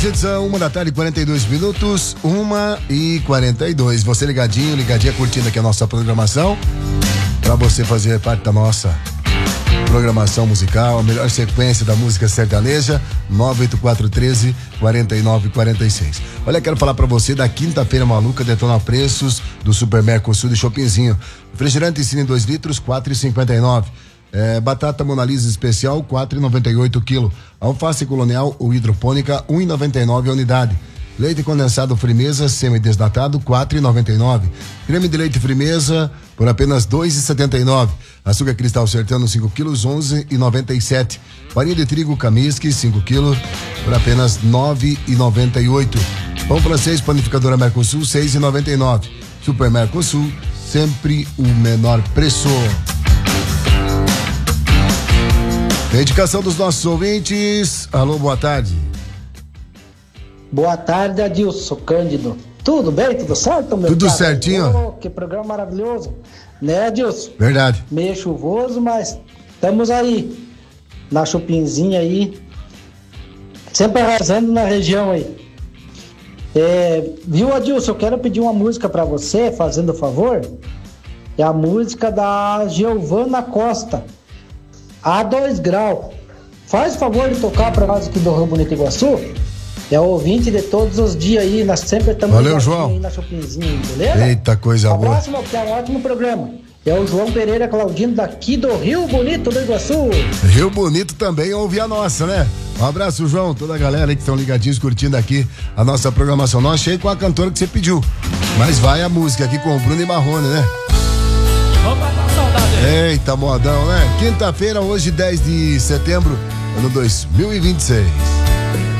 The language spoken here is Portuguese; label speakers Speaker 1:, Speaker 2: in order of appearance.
Speaker 1: Edição 1h42, 1h42. Você ligadinha, curtindo aqui a nossa programação. Pra você fazer parte da nossa programação musical, a melhor sequência da música sertaneja, 98413-4946. Olha, quero falar pra você da quinta-feira maluca, detona preços do Super Mercosul de Shoppingzinho. Refrigerante Cine 2 litros, 4,59. Batata Mona Lisa especial, 4,98 quilo. Alface colonial ou hidropônica, 1,99 a unidade. Leite condensado Frimeza semi-desnatado, 4,99. Creme de leite Frimeza por apenas 2,79. Açúcar cristal Sertano 5 quilos, 11,97. Farinha de trigo Kamiski 5 quilos por apenas 9,98. Pão francês panificadora Mercosul, 6,99. Super Mercosul, sempre o menor preço. Dedicação dos nossos ouvintes. Alô, boa tarde.
Speaker 2: Boa tarde, Adilson Cândido. Tudo bem? Tudo certo, meu
Speaker 1: Tudo
Speaker 2: cara?
Speaker 1: certinho.
Speaker 2: Oh, que programa maravilhoso. Né, Adilson?
Speaker 1: Verdade.
Speaker 2: Meio chuvoso, mas estamos aí. Na Chupinzinha aí. Sempre arrasando na região aí. Viu, Adilson? Eu quero pedir uma música pra você, fazendo favor. É a música da Giovana Costa. A 2 graus. Faz favor de tocar pra nós aqui do Rio Bonito Iguaçu. É o ouvinte de todos os dias aí. Nós sempre estamos
Speaker 1: João.
Speaker 2: aí na Chupinzinha, beleza?
Speaker 1: Eita, coisa boa.
Speaker 2: Próximo, que é um ótimo programa. É o João Pereira Claudino, daqui do Rio Bonito do Iguaçu.
Speaker 1: Rio Bonito também ouve a nossa, né? Um abraço, João, toda a galera aí que estão ligadinhos, curtindo aqui a nossa programação. Nós achei com a cantora que você pediu. Mas vai a música aqui com o Bruno e Marrone, né?
Speaker 3: Vamos matar a saudade aí.
Speaker 1: Eita, modão, né? Quinta-feira, hoje, 10 de setembro, ano 2026.